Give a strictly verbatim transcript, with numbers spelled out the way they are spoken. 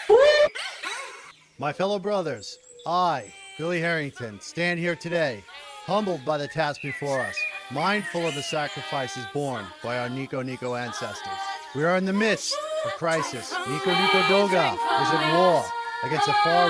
My fellow brothers, I, Billy Harrington, stand here today, humbled by the task before us, mindful of the sacrifices borne by our Nico Nico ancestors. We are in the midst of crisis. Nico Nico Doga is at war against a far